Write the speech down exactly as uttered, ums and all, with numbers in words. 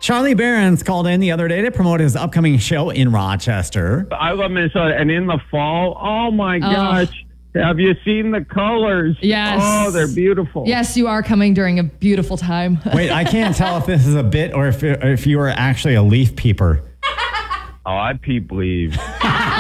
Charlie Barron's called in the other day to promote his upcoming show in Rochester. I love Minnesota. And in the fall, oh my gosh. Have you seen the colors? Yes. Oh, they're beautiful. Yes, you are coming during a beautiful time. Wait, I can't tell if this is a bit or if, if you are actually a leaf peeper. Oh, I peep leaves.